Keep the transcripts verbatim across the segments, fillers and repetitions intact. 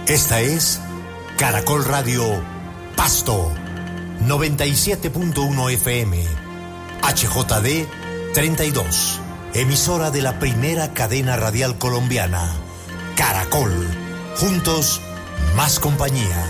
Esta es Caracol Radio Pasto, noventa y siete punto uno F M, H J D treinta y dos, emisora de la primera cadena radial colombiana, Caracol, juntos, más compañía.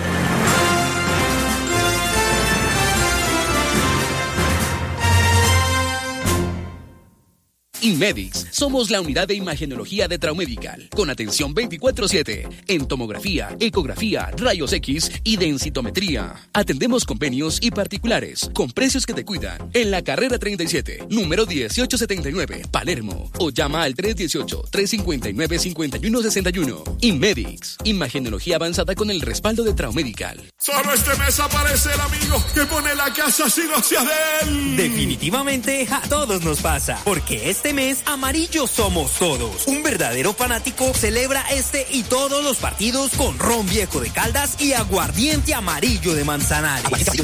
Inmedix, somos la unidad de imagenología de Traumedical, con atención veinticuatro siete, en tomografía, ecografía, rayos X y densitometría. Atendemos convenios y particulares, con precios que te cuidan, en la carrera treinta y siete, número dieciocho setenta y nueve, Palermo, o llama al tres uno ocho, tres cinco nueve, cinco uno seis uno. Inmedix, imagenología avanzada con el respaldo de Traumedical. Solo este mes aparece el amigo que pone la casa sin hacia de él. Definitivamente a todos nos pasa, porque este mes amarillo somos todos. Un verdadero fanático celebra este y todos los partidos con ron viejo de Caldas y aguardiente amarillo de Manzanares.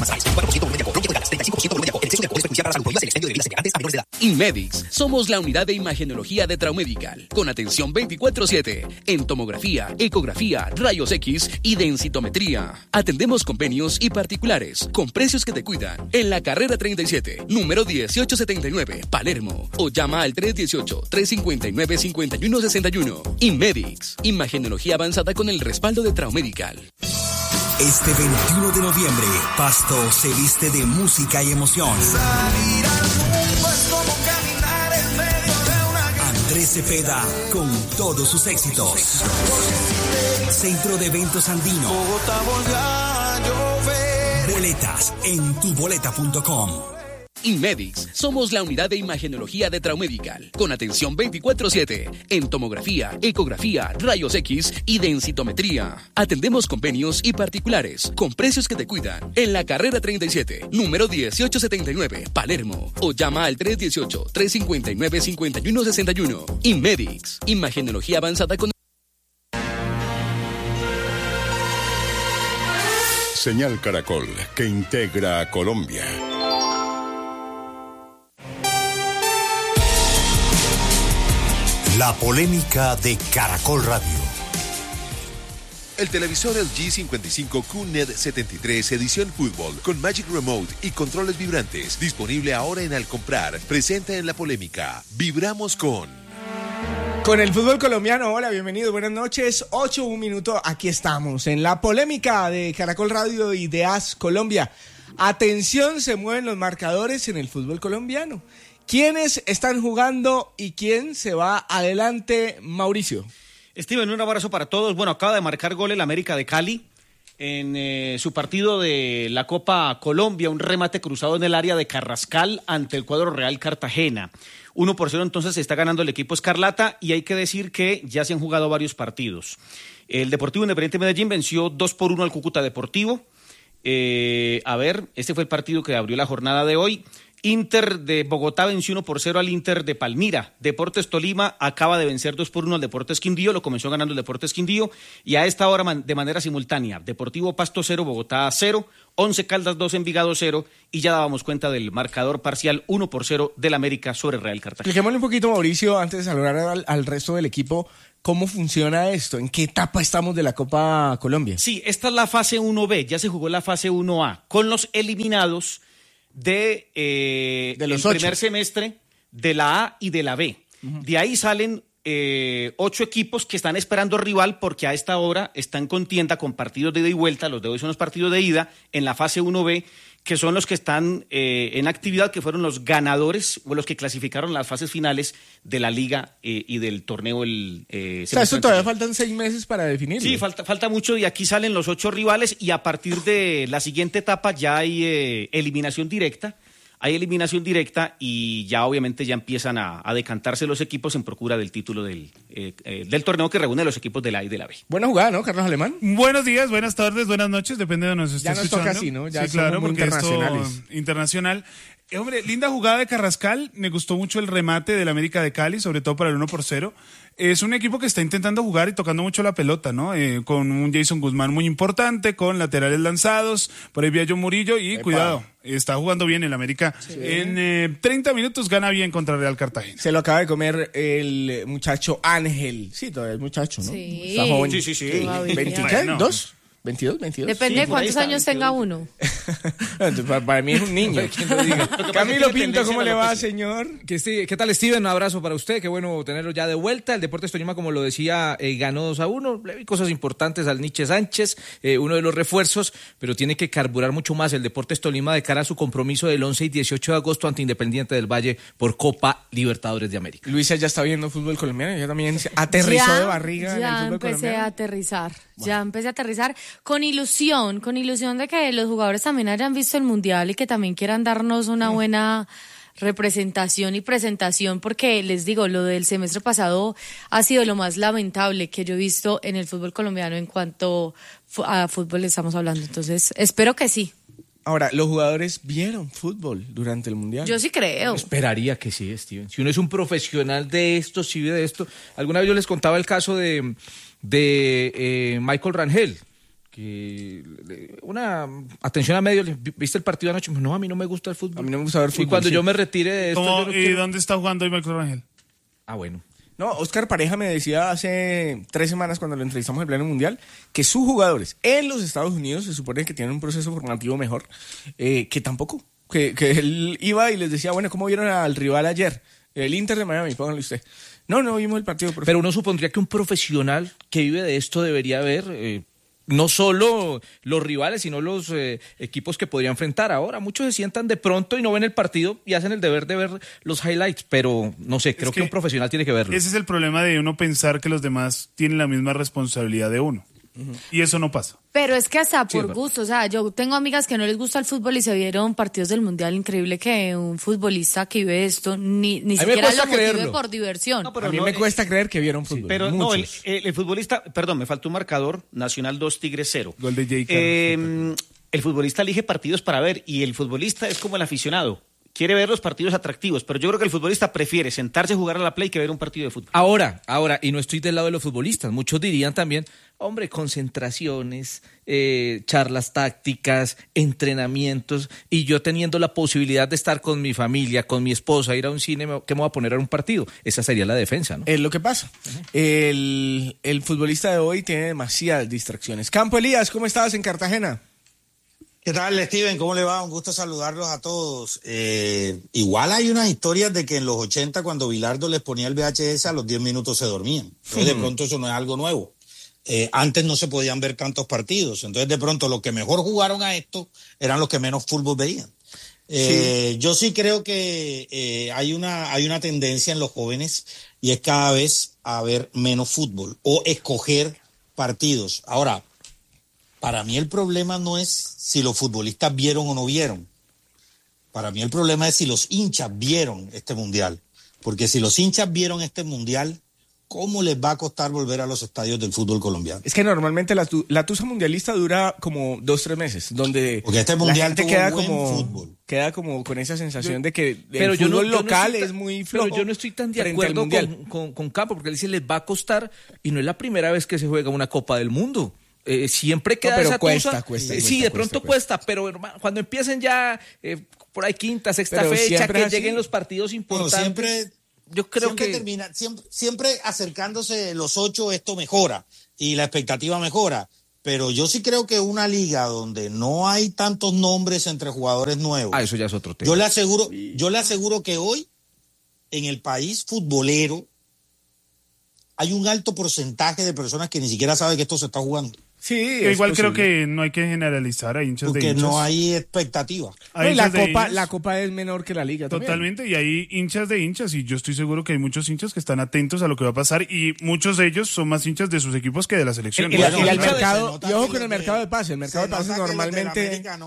Inmedix, somos la unidad de imagenología de Traumedical, con atención veinticuatro siete, en tomografía, ecografía, rayos X y densitometría. Atendemos convenios y particulares, con precios que te cuidan, en la carrera treinta y siete, número dieciocho setenta y nueve, Palermo, o llama al tres uno ocho, tres cinco nueve, cinco uno seis uno. Inmedix, imagenología avanzada con el respaldo de Traumedical. Este veintiuno de noviembre, Pasto se viste de música y emoción. Salir al mundo es como caminar en medio de una... Andrés Cepeda con todos sus éxitos. Centro de Eventos Andino. Bogotá volvió a llover. Boletas en tu boleta punto com. Inmedix, somos la unidad de imagenología de Traumedical, con atención veinticuatro siete, en tomografía, ecografía, rayos X y densitometría. Atendemos convenios y particulares, con precios que te cuidan, en la carrera treinta y siete, número dieciocho setenta y nueve, Palermo, o llama al tres uno ocho, tres cinco nueve, cinco uno seis uno. Inmedix, imagenología avanzada con... Señal Caracol, que integra a Colombia. La polémica de Caracol Radio. El televisor L G cincuenta y cinco Q N E D setenta y tres edición fútbol con Magic Remote y controles vibrantes, disponible ahora en Al Comprar, presenta en la polémica. Vibramos con... Con el fútbol colombiano. Hola, bienvenido, buenas noches. ocho, un minuto, aquí estamos en la polémica de Caracol Radio y de A S Colombia. Atención, se mueven los marcadores en el fútbol colombiano. ¿Quiénes están jugando y quién se va adelante, Mauricio? Steven, un abrazo para todos. Bueno, acaba de marcar gol el América de Cali en eh, su partido de la Copa Colombia, un remate cruzado en el área de Carrascal ante el cuadro Real Cartagena. uno por cero entonces se está ganando el equipo Escarlata y hay que decir que ya se han jugado varios partidos. El Deportivo Independiente Medellín venció dos por uno al Cúcuta Deportivo. Eh, a ver, este fue el partido que abrió la jornada de hoy. Inter de Bogotá venció uno por cero al Inter de Palmira. Deportes Tolima acaba de vencer dos por uno al Deportes Quindío, lo comenzó ganando el Deportes Quindío, y a esta hora de manera simultánea, Deportivo Pasto cero, Bogotá cero, Once Caldas dos, Envigado cero, y ya dábamos cuenta del marcador parcial uno por cero del América sobre Real Cartagena. Expliquémosle un poquito, Mauricio, antes de saludar al, al resto del equipo, ¿cómo funciona esto? ¿En qué etapa estamos de la Copa Colombia? Sí, esta es la fase uno B, ya se jugó la fase uno A, con los eliminados de, eh, de los el ocho. primer semestre de la A y de la B. Uh-huh. De ahí salen eh, ocho equipos que están esperando rival porque a esta hora están en contienda con partidos de ida y vuelta. Los de hoy son los partidos de ida en la fase uno B, que son los que están eh, en actividad, que fueron los ganadores o los que clasificaron las fases finales de la liga eh, y del torneo. El, eh, o sea, esto todavía faltan seis meses para definirlo. Sí, falta, falta mucho y aquí salen los ocho rivales y a partir de la siguiente etapa ya hay eh, eliminación directa. Hay eliminación directa y ya obviamente ya empiezan a, a decantarse los equipos en procura del título del, eh, eh, del torneo que reúne a los equipos de la A y de la B. Buena jugada, ¿no, Carlos Alemán? Buenos días, buenas tardes, buenas noches, depende de donde nos esté ya nos escuchando. Toca así, ¿no? Ya sí, claro, muy porque internacionales. Esto, internacional. Eh, hombre, linda jugada de Carrascal, me gustó mucho el remate del América de Cali, sobre todo para el uno por cero. es un equipo que está intentando jugar y tocando mucho la pelota, ¿no? Eh, con un Jason Guzmán muy importante, con laterales lanzados, por ahí vía John Murillo y Epa. Cuidado, está jugando bien el América. Sí. En eh, treinta minutos gana bien contra Real Cartagena. Se lo acaba de comer el muchacho Ángel. Sí, todavía es muchacho, ¿no? Sí. Está joven. Sí, sí, sí. ¿veintidós? ¿veintidós? ¿veintidós? Depende de Sí, cuántos está, años tenga uno. para, para mí es un niño. Camilo Pinto, ¿cómo le va, señor? ¿Qué, ¿Qué tal, Steven? Un abrazo para usted. Qué bueno tenerlo ya de vuelta. El Deportes Tolima, como lo decía, eh, ganó dos a uno. Le vi cosas importantes al Nietzsche Sánchez, eh, uno de los refuerzos, pero tiene que carburar mucho más el Deportes Tolima de cara a su compromiso del once y dieciocho de agosto ante Independiente del Valle por Copa Libertadores de América. Luisa ya está viendo fútbol colombiano. Ya también se aterrizó ya, de barriga en el fútbol empecé colombiano. a aterrizar. Bueno. Ya empecé a aterrizar con ilusión, con ilusión de que los jugadores también hayan visto el Mundial y que también quieran darnos una buena representación y presentación, porque les digo, lo del semestre pasado ha sido lo más lamentable que yo he visto en el fútbol colombiano en cuanto a fútbol estamos hablando. Entonces, espero que sí. Ahora, ¿los jugadores vieron fútbol durante el Mundial? Yo sí creo. Esperaría que sí, Steven. Si uno es un profesional de esto, si vive de esto. Alguna vez yo les contaba el caso de, de eh, Michael Rangel, que una atención a medios, ¿viste el partido anoche? No, a mí no me gusta el fútbol. A mí no me gusta ver fútbol. Y cuando sí. yo me retire de esto... ¿Cómo, yo no ¿Y quiero... dónde está jugando hoy Michael Rangel? Ah, bueno. No, Oscar Pareja me decía hace tres semanas cuando lo entrevistamos en pleno mundial que sus jugadores en los Estados Unidos se supone que tienen un proceso formativo mejor, eh, que tampoco, que, que él iba y les decía, bueno, ¿cómo vieron al rival ayer? El Inter de Miami, pónganle usted. No, no vimos el partido. Profe. Pero uno supondría que un profesional que vive de esto debería ver... Eh, no solo los rivales, sino los eh, equipos que podría enfrentar. Ahora, muchos se sientan de pronto y no ven el partido y hacen el deber de ver los highlights, pero no sé, creo que, que un profesional tiene que verlo. Ese es el problema de uno pensar que los demás tienen la misma responsabilidad de uno. Uh-huh. Y eso no pasa. Pero es que hasta Sí, por gusto, o sea, yo tengo amigas que no les gusta el fútbol y se vieron partidos del Mundial. Increíble que un futbolista que vive esto ni, ni siquiera lo motive creerlo. por diversión. No, a mí no, me eh, cuesta creer que vieron fútbol. Pero Muchos. no, el, el, el futbolista, perdón, me faltó un marcador, Nacional dos, Tigres cero. Gol de Jay eh, El futbolista elige partidos para ver y el futbolista es como el aficionado. Quiere ver los partidos atractivos, pero yo creo que el futbolista prefiere sentarse a jugar a la play que ver un partido de fútbol. Ahora, ahora, y no estoy del lado de los futbolistas, muchos dirían también, hombre, concentraciones, eh, charlas tácticas, entrenamientos, y yo teniendo la posibilidad de estar con mi familia, con mi esposa, ir a un cine, ¿qué me voy a poner a un partido? Esa sería la defensa, ¿no? Es lo que pasa. Uh-huh. El, el futbolista de hoy tiene demasiadas distracciones. Campo Elías, ¿cómo estabas en Cartagena? ¿Qué tal, Steven? ¿Cómo le va? Un gusto saludarlos a todos. Eh, igual hay unas historias de que en los ochenta, cuando Bilardo les ponía el V H S, a los diez minutos se dormían. Entonces, de pronto eso no es algo nuevo. Eh, antes no se podían ver tantos partidos. Entonces, de pronto, los que mejor jugaron a esto eran los que menos fútbol veían. Eh, sí. Yo sí creo que eh, hay una, hay una tendencia en los jóvenes y es cada vez a ver menos fútbol o escoger partidos. Ahora, para mí el problema no es si los futbolistas vieron o no vieron. Para mí el problema es si los hinchas vieron este mundial. Porque si los hinchas vieron este mundial, ¿cómo les va a costar volver a los estadios del fútbol colombiano? Es que normalmente la, la tusa mundialista dura como dos, tres meses, donde Porque este mundial la gente tuvo queda buen como fútbol. queda como con esa sensación yo, de que el pero fútbol yo no, yo local no es tan, muy flojo. Pero yo no estoy tan de acuerdo con, con, con Campo, porque él dice les va a costar, y no es la primera vez que se juega una Copa del Mundo. Eh, siempre queda no, pero esa cuesta, tusa. cuesta, Sí, cuesta, de pronto cuesta, cuesta pero hermano, cuando empiecen ya eh, por ahí quinta, sexta pero fecha, que así. lleguen los partidos importantes. Bueno, siempre, yo creo siempre que termina, siempre, siempre acercándose los ocho esto mejora y la expectativa mejora. Pero yo sí creo que una liga donde no hay tantos nombres entre jugadores nuevos. Ah, eso ya es otro tema. Yo le aseguro, yo le aseguro que hoy en el país futbolero hay un alto porcentaje de personas que ni siquiera saben que esto se está jugando. Sí, igual creo que no hay que generalizar, hay hinchas Porque de hinchas. no hay expectativa. No, y la copa, la copa es menor que la liga. Totalmente, también. y hay hinchas de hinchas, y yo estoy seguro que hay muchos hinchas que están atentos a lo que va a pasar, y muchos de ellos son más hinchas de sus equipos que de la selección. Y, y, y el mercado, y ojo con el mercado de pases, el mercado de pases normalmente... América, no.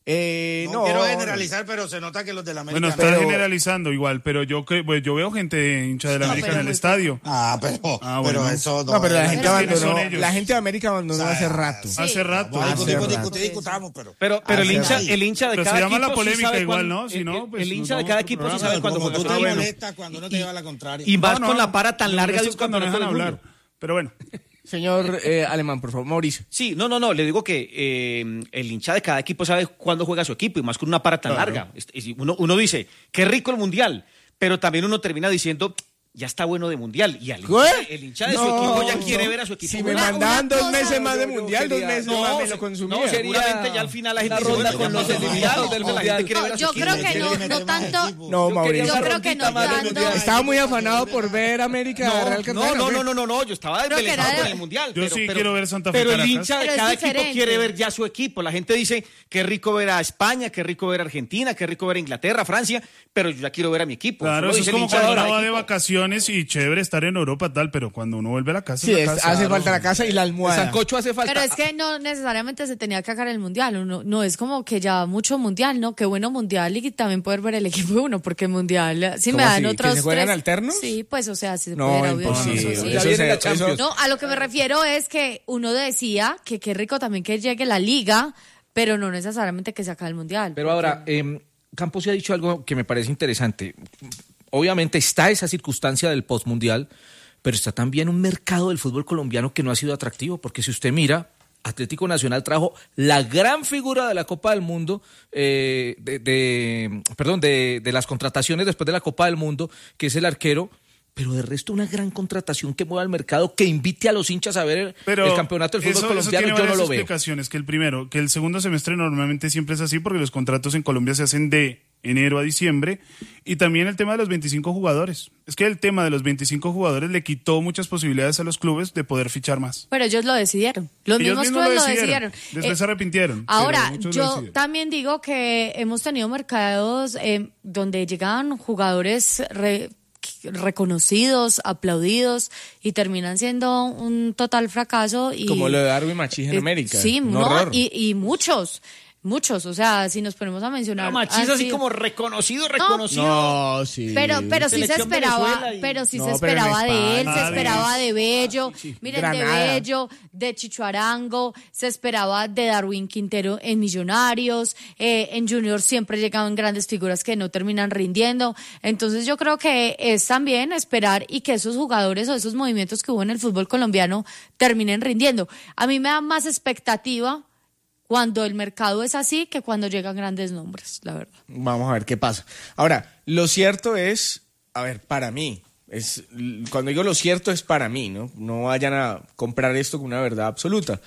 Eh, no, no quiero generalizar, pero se nota que los de la América... Bueno, está pero... generalizando igual, pero yo que pues yo veo gente hincha de la No, América en el muy... estadio. Ah, pero, ah, pero bueno. eso no... No, pero la gente pero abandonó, la gente de América abandonó o sea, hace rato. Sí. Hace rato. Bueno, hace discutimos, rato. discutimos, discutamos, pero... Pero, pero el hincha, el hincha de pero cada se llama equipo la polémica sí igual, cuando, ¿no? Si no, el, pues el hincha nos de cada vamos equipo por sí programa. sabe cuando Como juega. tú te Bueno. molestas cuando no te lleva la contraria. Y más no, con no, la para tan no, larga no, de un cuando no campeonato dejan del hablar. mundo. Pero bueno. Señor eh, Alemán, por favor, Mauricio. Sí, no, no, no, le digo que eh, el hincha de cada equipo sabe cuándo juega su equipo y más con una para tan Claro. larga. Y uno, uno dice, qué rico el Mundial, pero también uno termina diciendo, ya está bueno de Mundial. Y al hincha, el hincha de No, su equipo ya quiere no. ver a su equipo. Si me jugar. mandaban dos cosa, meses más de yo- yo Mundial, dos quería- meses No, más me se- lo consumía. no, seguramente ya al final la gente la dice, ronda bueno, con ya los más eliminados del la gente Mundial. quiere ver No, a su yo equipo. creo que no, no tanto. No, Mauricio. Yo creo que no tanto. Estaba muy afanado por ver América No, Real no, Cartagena. no, no, no, no, no, yo estaba Creo que desvelezado era- con el Mundial. Yo pero- sí pero- quiero ver Santa Fe Pero el Caracas. hincha de Pero es cada equipo diferente. quiere ver ya su equipo. La gente dice, qué rico ver a España, qué rico ver a Argentina, qué rico ver a Inglaterra, Francia, pero yo ya quiero ver a mi equipo. Claro, Solo eso es dice el como hincha de cuando cada uno va de equipo. vacaciones y chévere estar en Europa tal, pero cuando uno vuelve a la casa, Sí, es es- la casa. hace falta la casa y la El almohada. sancocho hace falta. Pero es que no necesariamente se tenía que sacar el mundial, uno, no es como que ya mucho mundial, ¿no? Qué bueno mundial y también poder ver el equipo de uno, porque mundial, si me ¿Cómo dan así? otros ¿Que se juegan tres- alternos? Sí, pues o sea, si se No, puede, obvio, imposible. eso sí. Ya Eso viene se- la eso- Champions. No, a lo que me refiero es que uno decía que qué rico también que llegue la liga, pero no necesariamente que se acabe el mundial. Pero ahora, eh, Campos se ha dicho algo que me parece interesante. Obviamente está esa circunstancia del postmundial, pero está también un mercado del fútbol colombiano que no ha sido atractivo, porque si usted mira, Atlético Nacional trajo la gran figura de la Copa del Mundo, eh, de, de- perdón, de, de las contrataciones después de la Copa del Mundo, que es el arquero. Pero de resto una gran contratación que mueva el mercado, que invite a los hinchas a ver el, Pero el campeonato del fútbol eso, colombiano, eso tiene yo no varias lo veo. explicaciones. Que el primero, que el segundo semestre normalmente siempre es así porque los contratos en Colombia se hacen de enero a diciembre, y también el tema de los veinticinco jugadores. Es que el tema de los veinticinco jugadores le quitó muchas posibilidades a los clubes de poder fichar más. Pero ellos lo decidieron. Los Ellos mismos mismos clubes lo lo decidieron. decidieron. Después Eh, se arrepintieron. Ahora, pero muchos lo yo decidieron. también digo que hemos tenido mercados eh, donde llegan jugadores re- reconocidos, aplaudidos y terminan siendo un total fracaso. Y, Como lo de Darwin Machís en eh, América. Sí, Un no, horror. y, y muchos. Muchos, o sea, si nos ponemos a mencionar. No, Machís así como reconocido, reconocido. No, sí. Pero, pero sí se Selección esperaba, Venezuela y- pero sí No, se pero en esperaba de él, España, se Cádiz. esperaba de Bello, miren, Granada. de Bello, de Chicho Arango, se esperaba de Darwin Quintero en Millonarios, eh, en Junior siempre llegaban grandes figuras que no terminan rindiendo. Entonces yo creo que es también esperar y que esos jugadores o esos movimientos que hubo en el fútbol colombiano terminen rindiendo. A mí me da más expectativa cuando el mercado es así que cuando llegan grandes nombres, la verdad. Vamos a ver qué pasa. Ahora, lo cierto es, a ver, para mí, es cuando digo lo cierto es para mí, ¿no? No vayan a comprar esto como una verdad absoluta.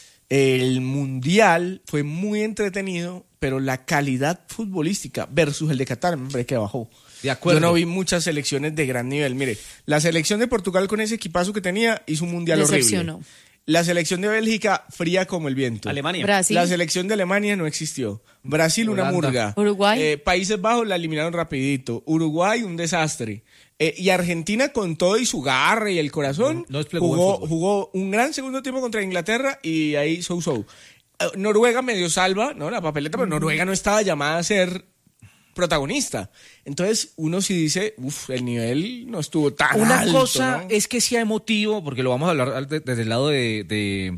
El Mundial fue muy entretenido, pero la calidad futbolística versus el de Qatar me parece que bajó. De acuerdo. Yo no vi muchas selecciones de gran nivel. Mire, la selección de Portugal con ese equipazo que tenía hizo un Mundial Decepcionó. horrible. La selección de Bélgica, fría como el viento. Alemania. Brasil. La selección de Alemania no existió. Brasil, una Holanda. murga. Uruguay. Eh, Países Bajos la eliminaron rapidito. Uruguay, un desastre. Eh, y Argentina, con todo y su garra y el corazón, No desplegó buen jugó, fútbol. jugó un gran segundo tiempo contra Inglaterra y ahí so-so. Eh, Noruega medio salva, ¿no? La papeleta, pero Noruega no estaba llamada a ser protagonista. Entonces, uno sí dice, uff, el nivel no estuvo tan Una alto, cosa ¿no? es que sea emotivo, porque lo vamos a hablar de- desde el lado de, de,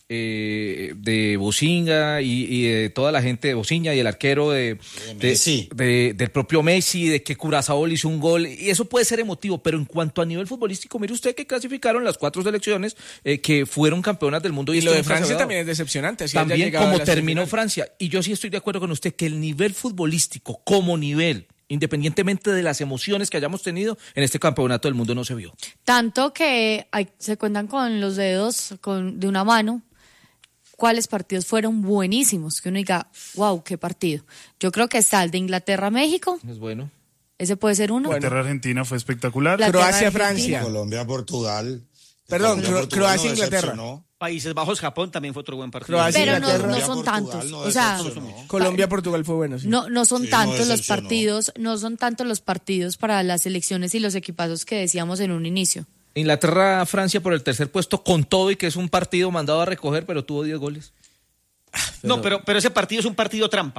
eh, de Bocinga y, y de toda la gente de Bocinga y el arquero de, de- Messi. de- del propio Messi, de que Curazao le hizo un gol, y eso puede ser emotivo, pero en cuanto a nivel futbolístico, mire usted que clasificaron las cuatro selecciones eh, que fueron campeonas del mundo. Y, Y esto lo de nunca se Francia había dado. también es decepcionante. así haya También llegado a como la terminó semifinal. Francia. Y yo sí estoy de acuerdo con usted que el nivel futbolístico como nivel, independientemente de las emociones que hayamos tenido en este campeonato del mundo, no se vio. Tanto que hay- se cuentan con los dedos con, de una mano cuáles partidos fueron buenísimos, que uno diga, wow, qué partido. Yo creo que está el de Inglaterra-México, Es bueno. ese puede ser uno. Inglaterra Argentina fue espectacular. La- Croacia, Argentina. Francia. Colombia, Portugal. Perdón, Colombia, Cro- Portugal Croacia, no Inglaterra. decepcionó. Países Bajos, Japón también fue otro buen partido. Croacia, Pero no, Inglaterra. no son Portugal tantos, no o sea, decepcionó. Colombia, Portugal fue bueno, sí. no, no son Sí, no tantos los decepcionó. partidos, no son tantos los partidos para las selecciones y los equipazos que decíamos en un inicio. Inglaterra, Francia por el tercer puesto con todo y que es un partido mandado a recoger, pero tuvo diez goles. No, pero, pero ese partido es un partido trampa.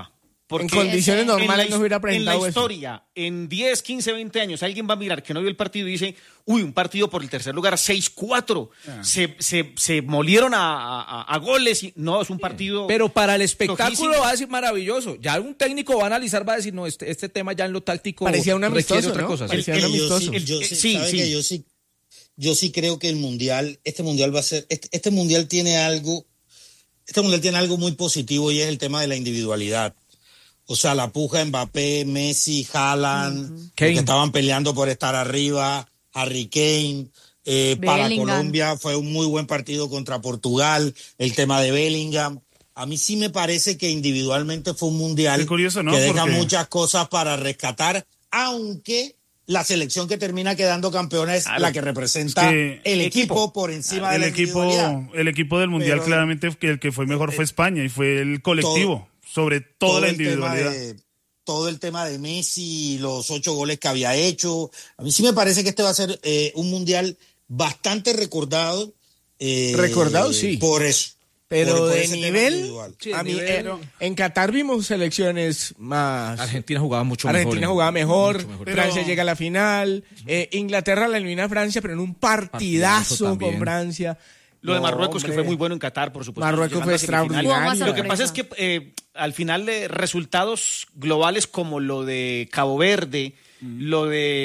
Porque en condiciones en la normales his- no hubiera presentado En la eso. historia, en diez, quince, veinte años, alguien va a mirar que no vio el partido y dice, uy, un partido por el tercer lugar, seis cuatro. Ah. Se, se, se molieron a, a- a goles. Y, no, es un partido... Pero para el espectáculo flojísimo. va a decir maravilloso. Ya algún técnico va a analizar, va a decir, no, este, este tema ya en lo táctico Parecía un requiere amistoso, otra ¿no? cosa. sí. Parecía un El- yo amistoso. sí, yo sí, Sí, ¿sabe sí. qué? Yo sí, yo sí creo que el mundial, este mundial va a ser, este, este mundial tiene algo, este mundial tiene algo muy positivo y es el tema de la individualidad. O sea, la puja Mbappé, Messi, Haaland, Kane. que estaban peleando por estar arriba, Harry Kane. Eh, para Bellingham. Colombia fue un muy buen partido contra Portugal, el tema de Bellingham. A mí sí me parece que individualmente fue un mundial Qué curioso, ¿no? que deja Porque- muchas cosas para rescatar, aunque la selección que termina quedando campeona es Claro. la que representa Es que el equipo, equipo. por encima de El la equipo, individualidad. el equipo del Mundial Pero- claramente que el que fue mejor fue España y fue el colectivo, sobre toda la el tema individualidad. de- todo el tema de Messi, los ocho goles que había hecho. A mí sí me parece que este va a ser eh, un mundial bastante recordado. eh, Recordado, sí. Por eso. Pero por- por de ese tema nivel, individual. Sí, a de mí, nivel. eh, en Qatar vimos selecciones más... Argentina jugaba mucho mejor. Argentina en- jugaba mejor, mucho mejor. Francia Pero- llega a la final, eh, Inglaterra la elimina a Francia, pero en un partidazo, Partidazo con también. Francia. Lo de No, Marruecos, hombre. que fue muy bueno en Qatar, por supuesto. Marruecos llegando fue a semifinales. extraordinario. Hubo más Lo que pasa sorpresa. es que eh, al final de resultados globales como lo de Cabo Verde, lo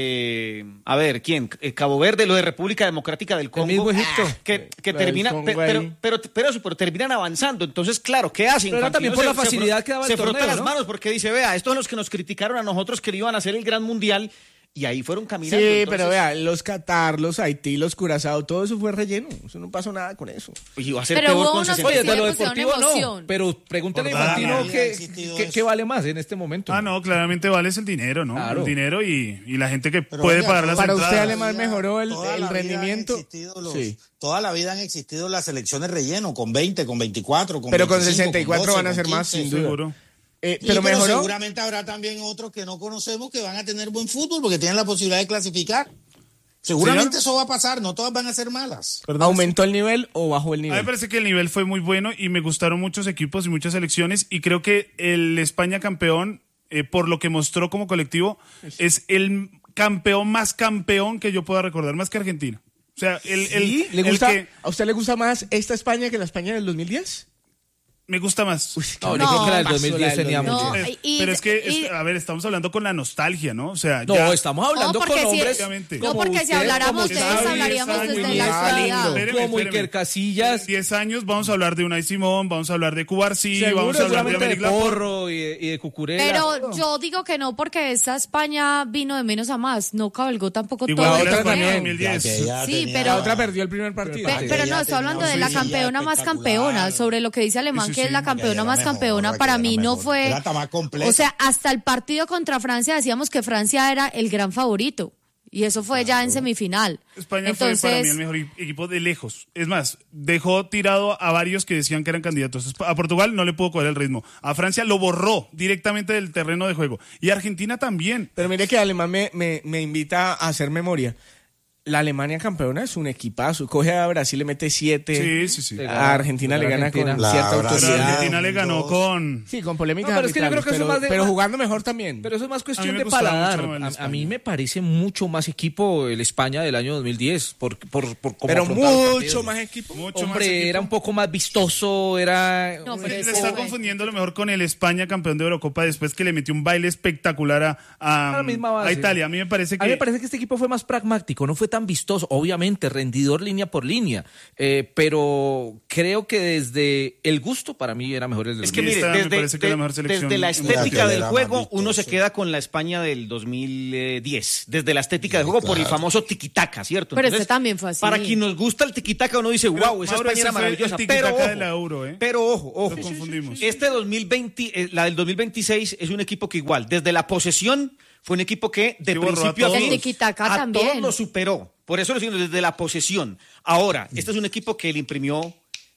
de, a ver, ¿quién? Eh, Cabo Verde, lo de República Democrática del Congo. mismo Egipto. ah, que que Lo del termina, Congo pe- pero, ahí. pero, pero, eso, pero terminan avanzando. Entonces, claro, ¿qué hacen? Pero era también por Infantino la se- se facilidad fro- que daba el Se frota torneo, las ¿no? manos porque dice, vea, estos son los que nos criticaron a nosotros que le iban a hacer el gran mundial y ahí fueron Sí, caminando. Entonces, pero vea, los Qatar, los Haití, los Curazao, todo eso fue relleno. Eso no pasó nada con eso. y va a ser Pero peor hubo con unos sesenta. que Oye, de lo Sí, pusieron deportivo no, emoción. pero pregúntale a Por toda la Infantino vida qué, ha existido qué- eso. qué vale más en este momento. Ah, no, claramente vale es el dinero, ¿no? Claro. El dinero y, y la gente que Pero puede oiga, pagar las para usted, entradas. Alemán, mejoró el, Toda el la vida han rendimiento. existido los- Sí. Toda la vida han existido las selecciones relleno, con veinte, con veinticuatro, con Pero con veinticinco, sesenta y cuatro con van a ser doce, con más, quince. sin duda. Seguro. Eh, Sí, pero mejoró. seguramente habrá también otros que no conocemos que van a tener buen fútbol porque tienen la posibilidad de clasificar. Seguramente eso va a pasar, no todas van a ser malas. Perdón, ¿Aumentó el nivel o bajó el A mí me nivel? parece que el nivel fue muy bueno y me gustaron muchos equipos y muchas selecciones y creo que el España campeón, eh, por lo que mostró como colectivo, es el campeón más campeón que yo pueda recordar, más que Argentina. O sea, el, ¿Sí? el, ¿Le el gusta, que ¿A usted le gusta más esta España que la España del dos mil diez? me gusta más. No, yo No, creo que la del pasó dos mil la diez del tenía dos mil diez. mucho. No, Eh, y- pero es que, y- es- a ver, estamos hablando con la nostalgia, ¿no? O sea, No, ya- estamos hablando No, con porque si- hombres. Obviamente. No, como porque si usted, habláramos como de Xavi, eso, hablaríamos Xavi, desde muy la bien. actualidad. Espéreme, como espéreme. Iker Casillas. En diez años vamos a hablar de Unai Simón, vamos a hablar de Cubarsí, Seguro, vamos a hablar de seguramente de América Laporte. Porro y de, y de Cucurella. Pero yo digo que no, porque esa España vino de menos a más. No cabalgó tampoco Igual todo que el la España torneo. dos mil diez. Ya que ya Sí, tenía- pero- La otra perdió el primer partido. Pe- Aquella pero no, tenía estoy hablando una de la silla campeona más espectacular. campeona. Sobre lo que dice Alemán, Sí, sí, que es sí. la campeona Aquella más era mejor, campeona, aquella para era mí no mejor. fue. Era hasta más completa. O sea, hasta el partido contra Francia decíamos que Francia era el gran favorito. Y eso fue ya en semifinal. España Entonces, fue para mí el mejor e- equipo de lejos. Es más, dejó tirado a varios que decían que eran candidatos. A Portugal no le pudo coger el ritmo. A Francia lo borró directamente del terreno de juego. Y a Argentina también. Pero mire que Alemán me, me, me invita a hacer memoria. La Alemania campeona es un equipazo. Coge a Brasil, le mete siete. Sí, sí, sí. A Argentina le gana Argentina. con La cierta Brasil. Pero autoridad. Argentina le ganó dos. con... Sí, con polémicas No, pero es que yo creo que eso pero, es más de- pero más- jugando mejor también. Pero eso es más A cuestión mí me de gustaba paladar. mucho el A, España. a mí me parece mucho más equipo el España del año dos mil diez. Por, por, por cómo pero afrontaba el mucho partido. más equipo. Mucho más Hombre, equipo. era un poco más vistoso, era... No, pero Le ese está fue- confundiendo a lo mejor con el España campeón de Eurocopa después que le metió un baile espectacular a, a, A la misma base. a Italia. A mí me parece que... A mí me parece que este equipo fue más pragmático, no fue tan vistoso, obviamente, rendidor línea por línea, eh, pero creo que desde el gusto para mí era mejor el de Es los que Y mire, esta me desde, parece que es la mejor selección desde la mundial. estética del Era juego, más uno se vistoso. queda con la España del dos mil diez. Desde la estética del juego por el famoso tiquitaca, ¿cierto? Pero este también fue así. Para quien nos gusta el tiquitaca, uno dice, Pero, wow, esa Mauro, España ese era fue maravillosa. el Pero tiquitaca ojo, de la Euro, ¿eh? pero ojo, ojo. Lo confundimos. Este dos mil veinte, eh, la del dos mil veintiséis es un equipo que igual, desde la posesión, fue un equipo que de Sí, borró a principio a todos. fin El tiquitaca a también. todos lo superó. Por eso lo sigo desde la posesión. Ahora, este es un equipo que le imprimió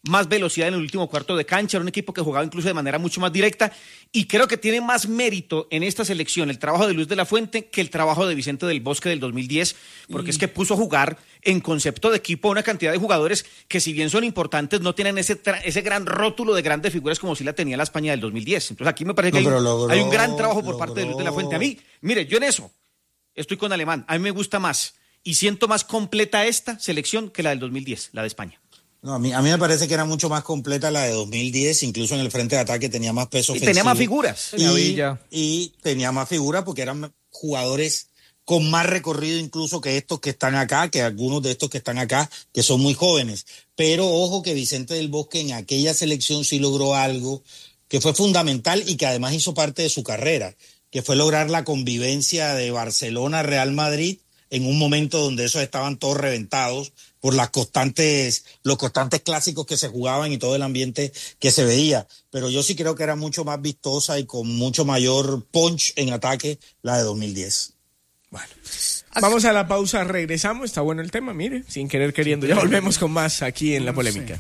más velocidad en el último cuarto de cancha, era un equipo que jugaba incluso de manera mucho más directa, y creo que tiene más mérito en esta selección el trabajo de Luis de la Fuente que el trabajo de Vicente del Bosque del dos mil diez, porque y... es que puso a jugar en concepto de equipo una cantidad de jugadores que, si bien son importantes, no tienen ese, tra- ese gran rótulo de grandes figuras como si la tenía la España del dos mil diez. Entonces aquí me parece no, que hay, logró, hay un gran trabajo por logró. parte de Luis de la Fuente. A mí, mire, yo en eso estoy con Alemán, a mí me gusta más y siento más completa esta selección que la del dos mil diez, la de España. No, a mí, a mí me parece que era mucho más completa la de dos mil diez, incluso en el frente de ataque tenía más peso ofensivo. Y tenía más figuras. Y, y tenía más figuras porque eran jugadores con más recorrido incluso que estos que están acá, que algunos de estos que están acá, que son muy jóvenes. Pero ojo que Vicente del Bosque en aquella selección sí logró algo que fue fundamental y que además hizo parte de su carrera, que fue lograr la convivencia de Barcelona-Real Madrid en un momento donde esos estaban todos reventados por las constantes, los constantes clásicos que se jugaban y todo el ambiente que se veía. Pero yo sí creo que era mucho más vistosa y con mucho mayor punch en ataque la de dos mil diez. Bueno, vamos a la pausa, regresamos, está bueno el tema, mire, sin querer queriendo, ya volvemos con más aquí en La Polémica.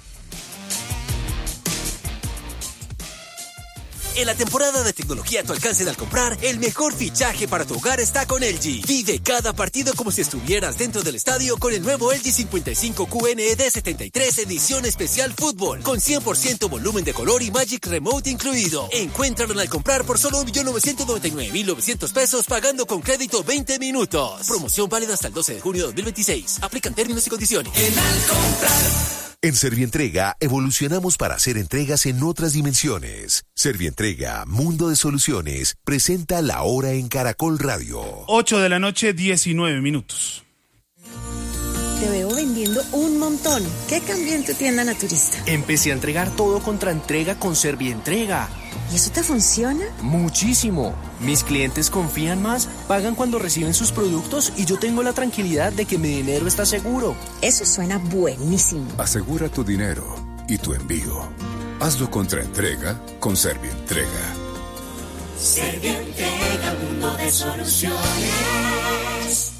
En la temporada de tecnología a tu alcance al comprar, el mejor fichaje para tu hogar está con L G. Vive cada partido como si estuvieras dentro del estadio con el nuevo L G cincuenta y cinco Q N E D setenta y tres edición especial fútbol, con cien por ciento volumen de color y Magic Remote incluido. Encuéntralo al comprar por solo un millón novecientos noventa y nueve mil novecientos pesos pagando con crédito veinte minutos. Promoción válida hasta el doce de junio de dos mil veintiséis. Aplican términos y condiciones. En al comprar. En Servientrega evolucionamos para hacer entregas en otras dimensiones. Servientrega, Mundo de Soluciones, presenta La Hora en Caracol Radio. ocho de la noche, diecinueve minutos. Te veo vendiendo un montón. ¿Qué cambió en tu tienda naturista? Empecé a entregar todo contra entrega con Servientrega. ¿Y eso te funciona? Muchísimo. Mis clientes confían más, pagan cuando reciben sus productos y yo tengo la tranquilidad de que mi dinero está seguro. Eso suena buenísimo. Asegura tu dinero y tu envío. Hazlo contra entrega con Servientrega. Servientrega, mundo de soluciones.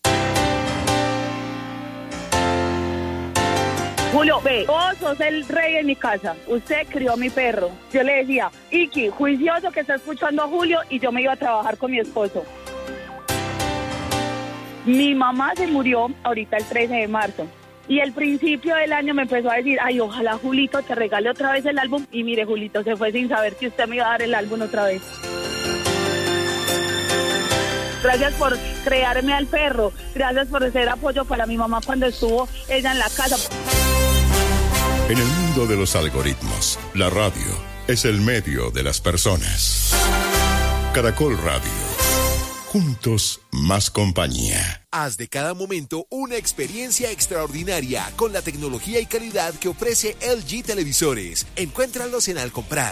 Julio, ve, vos sos el rey en mi casa, usted crió a mi perro. Yo le decía, Iki, juicioso que está escuchando a Julio, y yo me iba a trabajar con mi esposo. Mi mamá se murió ahorita el trece de marzo, y al principio del año me empezó a decir, ay, ojalá Julito te regale otra vez el álbum, y mire, Julito se fue sin saber que usted me iba a dar el álbum otra vez. Gracias por crearme al perro, gracias por ser apoyo para mi mamá cuando estuvo ella en la casa. En el mundo de los algoritmos, la radio es el medio de las personas. Caracol Radio. Juntos, más compañía. Haz de cada momento una experiencia extraordinaria con la tecnología y calidad que ofrece L G Televisores. Encuéntralos en Al Comprar.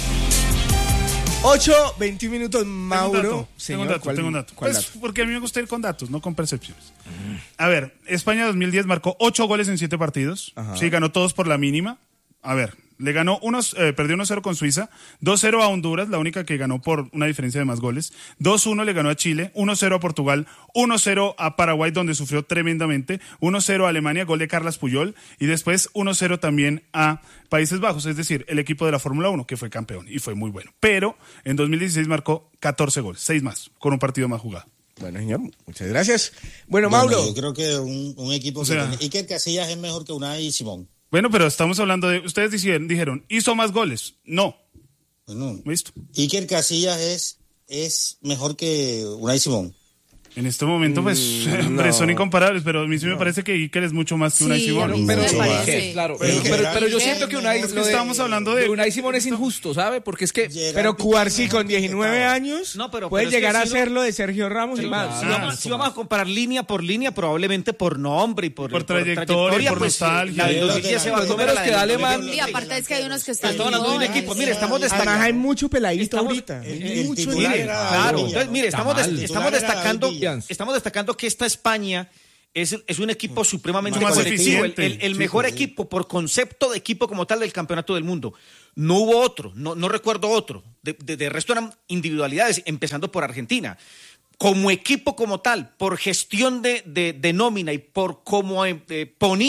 ocho, veintiún minutos, Mauro. Tengo un dato, Señor, tengo un dato, ¿cuál, tengo un dato. ¿cuál Pues, dato? porque a mí me gusta ir con datos, no con percepciones. A ver, España dos mil diez marcó ocho goles en siete partidos. Ajá. Sí, ganó todos por la mínima. A ver, le ganó unos, eh, perdió uno cero con Suiza, dos cero a Honduras, la única que ganó por una diferencia de más goles, dos uno le ganó a Chile, uno cero a Portugal, uno cero a Paraguay, donde sufrió tremendamente, uno cero a Alemania, gol de Carles Puyol, y después uno cero también a Países Bajos, es decir, el equipo de la Fórmula uno, que fue campeón, y fue muy bueno. Pero en dos mil dieciséis marcó catorce goles, seis más, con un partido más jugado. Bueno, señor, muchas gracias. Bueno, Bueno, Mauro. yo creo que un, un equipo O que sea- tiene... Iker Casillas es mejor que Unai Simón. Bueno, pero estamos hablando de, ustedes dijeron, dijeron ¿hizo más goles? No. Bueno, ¿Listo? Iker Casillas es, es mejor que Unai Simón. En este momento, pues, Mm, hombre, no. son incomparables, pero a mí sí me parece que Iker es mucho más que Unai Sí, Simón. a mí Pero- me pero- parece. claro, pero- pero- pero yo siento que Unai- Es que lo de- estábamos hablando de... de Unai Simón es injusto, ¿sabe? Porque es que... Pero Cubarsí con diecinueve años No, pero- puede pero es que llegar a si ser uno- lo de Sergio Ramos y más. Si vamos, si vamos a comparar línea por línea, probablemente por nombre y por, Por trayectoria, por pues, nostalgia. la del dos mil diez se va a Los números que da Alemán... Y aparte es que hay unos que están Estamos hablando de un jóvenes. equipo. Mire, estamos Además destacando. hay mucho peladito Estamos- ahorita. el- Hay el mucho titular nivel. era Claro, Villa. entonces, mire, estamos, Está des- mal. estamos Titular era destacando, David Villa. estamos destacando que esta España es, es un equipo supremamente Mucho más colectivo, el, eficiente. el- el Sí, mejor sí. equipo por concepto de equipo como tal del campeonato del mundo. No hubo otro, no, no recuerdo otro. De, de, de resto eran individualidades, empezando por Argentina. Como equipo como tal, por gestión de, de, de nómina y por cómo eh, ponía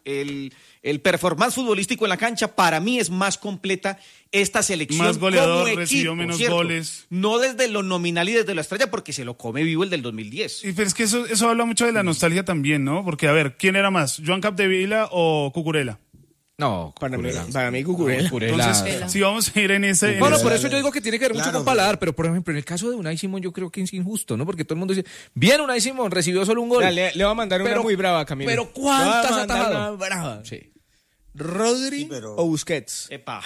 el, el performance futbolístico en la cancha, para mí es más completa esta selección. Más goleador, como equipo, recibió menos ¿cierto? goles. No desde lo nominal y desde la estrella, porque se lo come vivo el del dos mil diez. Y pero es que eso, eso habla mucho de la nostalgia también, ¿no? Porque, a ver, ¿quién era más? ¿Joan Capdevila o Cucurella? No, para mí, para mí Cucurella. Entonces, si vamos a ir en ese... en Bueno, ese- por eso yo digo que tiene que ver mucho Claro, con paladar, pero por ejemplo, en el caso de Unai Simón yo creo que es injusto, ¿no? Porque todo el mundo dice, bien Unai Simón, recibió solo un gol. Ya, le, le voy a mandar una Pero- muy brava, Camilo. pero Le ¿cuántas voy a ha mandar atajado? una brava. Sí. ¿Rodri Sí, pero- o Busquets? Epa.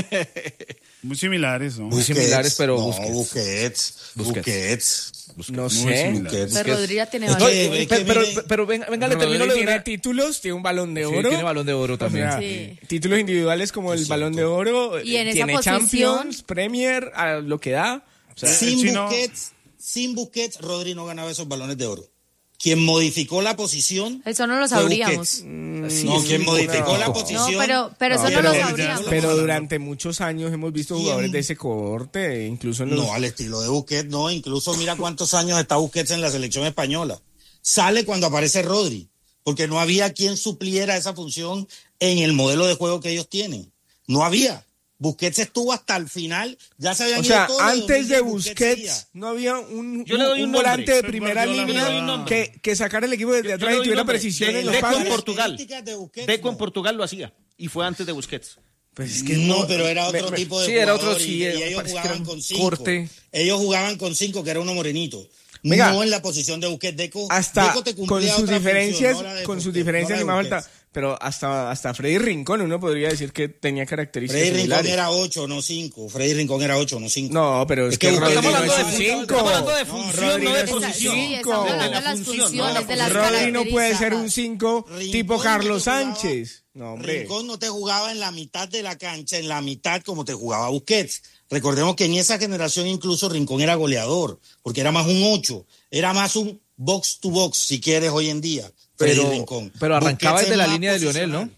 Muy similares, ¿no? Muy similares, pero no, Busquets. Busquets. Busquets. Busquets. No Muy sé. similares. Pero Rodri ya tiene Es que- varios. es que Pero, pero, mire- pero venga, venga, le termino Rodri lo de tiene una- títulos, tiene un balón de Sí, oro. tiene balón de oro también. O sea, Sí. títulos individuales como el balón de oro. Y en eh, esa tiene posición- Champions, Premier, a lo que da. O sea, sin el chino- Busquets, sin Busquets, Rodri no ganaba esos balones de oro. Quien modificó la posición. Eso no lo fue sabríamos. Busquets. mm, no, quien modificó no. la No, posición. pero, pero eso No, no, pero, lo sabríamos. pero durante muchos años hemos visto ¿Quién? jugadores de ese cohorte, incluso en los... No, al estilo de Busquets, no. Incluso mira cuántos años está Busquets en la selección española. Sale cuando aparece Rodri, porque no había quien supliera esa función en el modelo de juego que ellos tienen. No había. Busquets estuvo hasta el final. Ya se habían O sea, ido todos los antes de domingos, Busquets seguía. no había un, Yo le doy un un volante nombre. de Pep primera Guardiola línea me da un nombre. que, que sacara el equipo desde Yo- yo atrás le y doy tuviera un nombre. precisión en los Deco en pases. Portugal. Características de Busquets, Deco en no. Portugal lo hacía. Y fue antes de Busquets. Pues es que no, pero era otro me- me- tipo de sí, era otro, jugador sí, y, era- y ellos parece que jugaban era un con cinco. corte. Ellos jugaban con cinco, que era uno morenito. Venga. No en la posición de Busquets. Deco, Hasta Deco te con cumplía sus otra diferencias, función, no la de con sus Busquets, diferencias no ni la más de falta, Busquets. pero hasta hasta Freddy Rincón uno podría decir que tenía características Freddy Rincón similares. era ocho, no cinco. Freddy Rincón era ocho, no cinco. No, pero es, Es que, que Rodri estamos no hablando es de un función, cinco. estamos hablando de No, función, Rodri no de es un posición. Sí, estamos hablando de las función, funciones, de las Rodri no puede ser un características. cinco Rincón tipo no Carlos te jugaba- Sánchez. No, hombre. Rincón no te jugaba en la mitad de la cancha, en la mitad como te jugaba Busquets. Recordemos que en esa generación incluso Rincón era goleador, porque era más un ocho, era más un box to box, si quieres, hoy en día. Freddy Pero, Rincón. pero arrancaba Busquets desde es la más línea de Lionel, ¿no?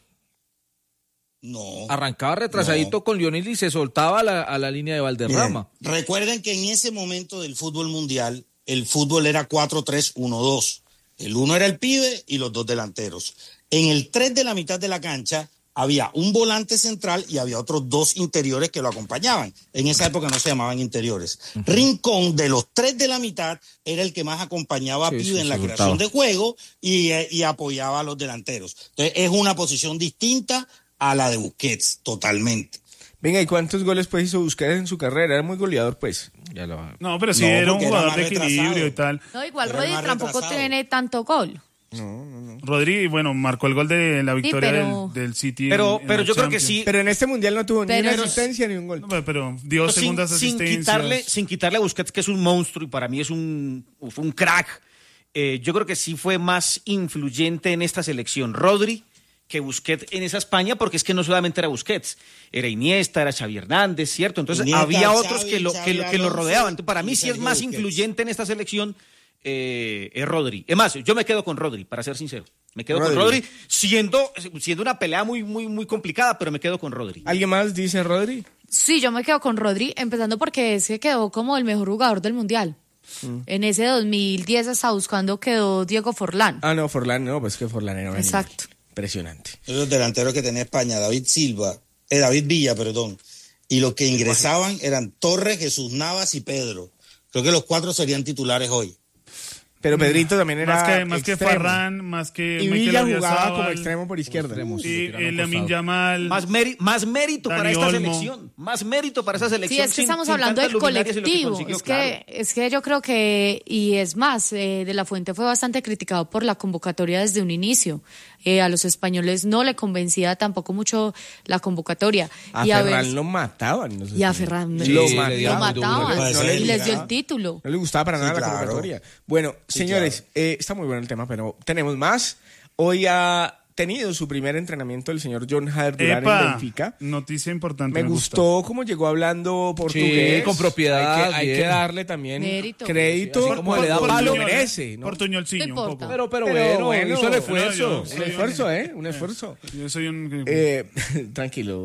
No. Arrancaba retrasadito con Lionel y se soltaba a la, a la línea de Valderrama. Miren, recuerden que en ese momento del fútbol mundial, el fútbol era cuatro tres uno dos. El uno era el pibe y los dos delanteros. En el tres de la mitad de la cancha había un volante central y había otros dos interiores que lo acompañaban. En esa época no se llamaban interiores. Rincón, de los tres de la mitad, era el que más acompañaba a Sí, pibe sí, en la se creación soltaba. de juego y, eh, y apoyaba a los delanteros. Entonces es una posición distinta a la de Busquets, totalmente. Venga, ¿y cuántos goles pues hizo Busquets en su carrera? Era muy goleador, pues. Ya lo... No, pero sí No, era un porque era jugador más de equilibrio retrasado. y tal. No, igual Era Rodri más tampoco retrasado. tiene tanto gol. Rodri, bueno, marcó el gol de la victoria pero- del, del City. Pero- en- en pero la yo creo que Champions. sí. Pero en este mundial no tuvo ni Pero- una asistencia ni un gol. No, pero, pero dio sin, segundas sin asistencias. quitarle, sin quitarle a Busquets, que es un monstruo y para mí es un, fue un crack, eh, yo creo que sí fue más influyente en esta selección Rodri que Busquets en esa España, porque es que no solamente era Busquets, era Iniesta, era Xavi Hernández, ¿cierto? Entonces Iniesta, había otros Xavi, que lo, que, Xavi lo, que lo Alonso rodeaban. Entonces, para mí y sí es Sergio más Busquets. influyente en esta selección eh, es Rodri. Es más, yo me quedo con Rodri, para ser sincero. Me quedo Rodri. con Rodri, siendo, siendo una pelea muy, muy, muy complicada, pero me quedo con Rodri. ¿Alguien más dice Rodri? Sí, yo me quedo con Rodri, empezando porque es que quedó como el mejor jugador del Mundial. En ese dos mil diez hasta buscando quedó Diego Forlán. Ah, no, Forlán, no, pues que Forlán era un Exacto. animal. Impresionante. Esos delanteros que tenía España, David Silva, eh, David Villa, perdón. Y los que ingresaban eran Torres, Jesús Navas y Pedro. Creo que los cuatro serían titulares hoy. Pero Pedrito también era Más que, más que extremo. Farran, más que Y Mikel Villa jugaba Oyarzabal. como extremo por izquierda. Sí, el Lamine Yamal. Más, meri- más mérito Dani para esta Olmo. selección. Más mérito para esa Sí, selección. es que sin- estamos sin hablando tantas del luminarias y lo que colectivo. consiguió, es, claro. que, es que yo creo que, y es más, eh, De La Fuente fue bastante criticado por la convocatoria desde un inicio. Eh, a los españoles no le convencía tampoco mucho la convocatoria. A y a Ferran ver- lo mataban. no sé y a si- Ferran lo, Sí, lo le mataban. dieron muy duro, No le- le- y les dio gustaba. el título. No le gustaba para Sí, nada la claro. convocatoria. Bueno, Sí, señores, eh, está muy bueno el tema, pero tenemos más. Hoy ha tenido su primer entrenamiento el señor John Jader Durán en Epa, Benfica. noticia importante. Me gustó cómo llegó hablando portugués. con propiedad, Hay que, hay bien. que darle también Mérito. crédito. Sí, así como le da por palo. lo que merece, ¿no? Portuñolciño, No un importa. poco. Pero, pero, Pero bueno, hizo el esfuerzo. yo- Un soy un- esfuerzo, ¿eh? Un esfuerzo. Yo soy un... Eh, tranquilo,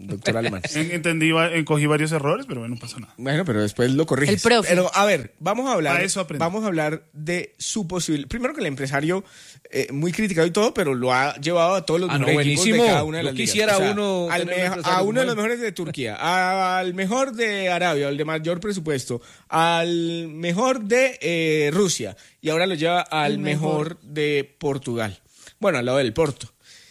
doctor Alemán. Entendí, encogí varios errores, pero bueno, no pasó nada. Bueno, pero después lo corriges. El profe. Pero, a ver, vamos a hablar, A eso aprendí. vamos a hablar de su posible... Primero que el empresario, eh, muy criticado y todo, pero lo ha llevado a todos los Ah, no, mejores equipos de buenísimo. cada una de Yo las ligas. quisiera uno al tener me- un empresario a uno como de los él. mejores de Turquía, al mejor de Arabia, al de mayor presupuesto, al mejor de eh, Rusia, y ahora lo lleva al El mejor. mejor. de Portugal. Bueno, al lado del Porto.